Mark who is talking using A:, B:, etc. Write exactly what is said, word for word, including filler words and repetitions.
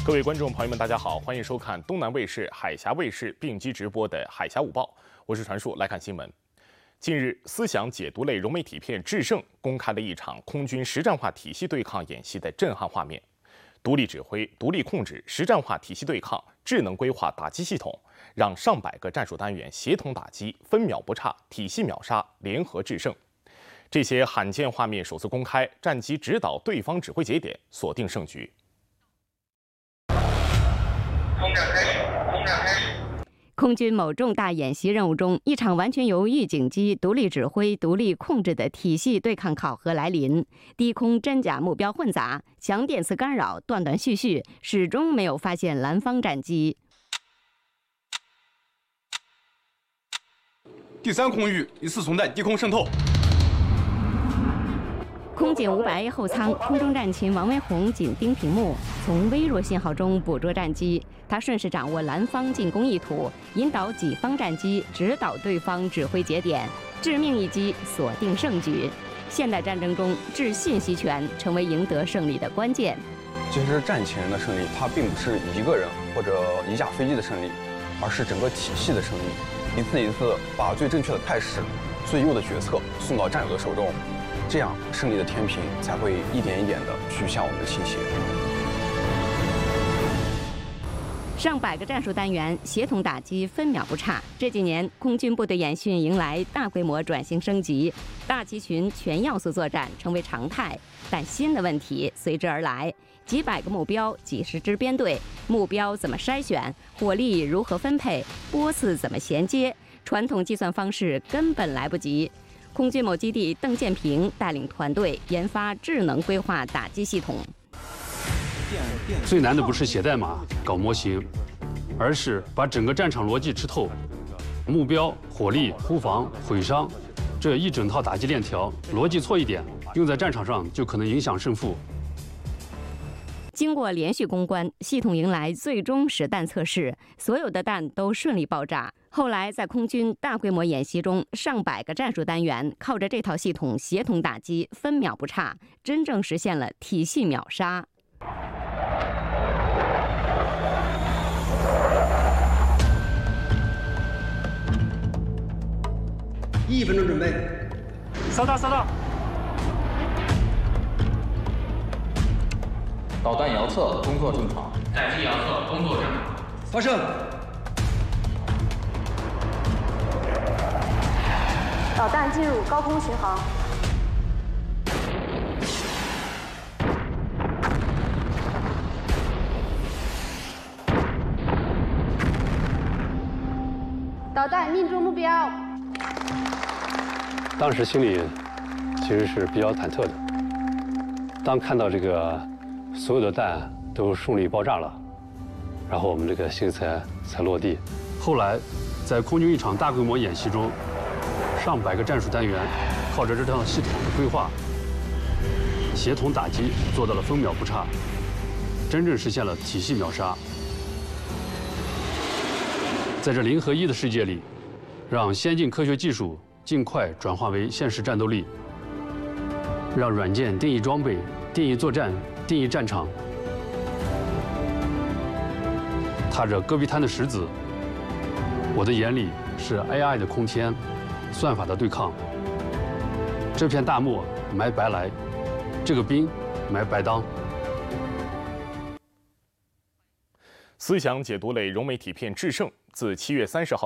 A: 各位观众朋友们，大家好，欢迎收看东南卫视、海峡卫视并机直播的《海峡午报》，我是传树，来看新闻。近日，思想解读类融媒体片《智胜》公开了一场空军实战化体系对抗演习的震撼画面。独立指挥、独立控制、实战化体系对抗、智能规划打击系统，让上百个战术单元协同打击，分秒不差，体系秒杀，联合制胜。这些罕见画面首次公开，战机指导对方指挥节点，锁定胜局。
B: 空战开始，空战开始。
C: 空军某重大演习任务中，一场完全由预警机独立指挥、独立控制的体系对抗考核来临。低空真假目标混杂，强电磁干扰断断续续，始终没有发现蓝方战机。
D: 第三空域疑似存在低空渗透。
C: 空警五百 A 后舱空中战勤王文宏紧盯屏幕，从微弱信号中捕捉战机。他顺势掌握蓝方进攻意图，引导己方战机指导对方指挥节点，致命一击锁定胜局。现代战争中，制信息权成为赢得胜利的关键。
D: 其实战前人的胜利，它并不是一个人或者一架飞机的胜利，而是整个体系的胜利。一次一次把最正确的态势、最优的决策送到战友的手中，这样胜利的天平才会一点一点的去向我们倾斜。
C: 上百个战术单元协同打击，分秒不差。这几年，空军部队演训迎来大规模转型升级，大集群全要素作战成为常态。但新的问题随之而来：几百个目标，几十支编队，目标怎么筛选？火力如何分配？波次怎么衔接？传统计算方式根本来不及。空军某基地邓建平带领团队研发智能规划打击系统。
E: 最难的不是写代码、搞模型，而是把整个战场逻辑吃透。目标、火力、突防、毁伤，这一整套打击链条，逻辑错一点，用在战场上就可能影响胜负。
C: 经过连续攻关，系统迎来最终实弹测试，所有的弹都顺利爆炸。后来在空军大规模演习中，上百个战术单元靠着这套系统协同打击，分秒不差，真正实现了体系秒杀。
F: 一分钟准备，
E: 收到收到。
G: 导弹遥测工作正常，
H: 战机遥测工作正常。
F: 发射。
I: 导弹进入高空巡航。导弹命中目标。
J: 当时心里其实是比较忐忑的。当看到这个所有的弹都顺利爆炸了，然后我们这个心才才落地。
E: 后来，在空军一场大规模演习中，上百个战术单元靠着这套系统的规划，协同打击做到了分秒不差，真正实现了体系秒杀。在这零和一的世界里，让先进科学技术尽快转化为现实战斗力，让软件定义装备、定义作战、定义战场。踏着戈壁滩的石子，我的眼里是 A I 的空天，算法的对抗。这片大漠埋白来，这个兵埋白当。
A: 思想解读类融媒体片《智胜》自七月三十号。